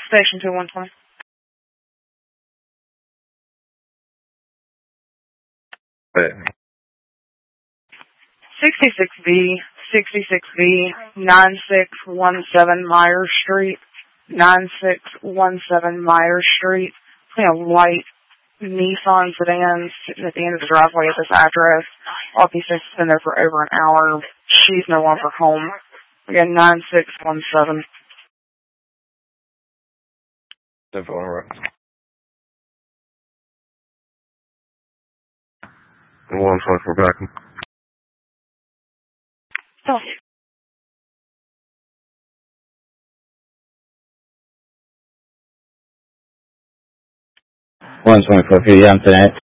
Station 2120. Right. 66V, 9617 Myers Street, 9617 Myers Street. We have white Nissan sedan sitting at the end of the driveway at this address. RP6 has been there for over an hour. She's no longer home. Again, 9617. 124 back. Oh. 124 PM tonight.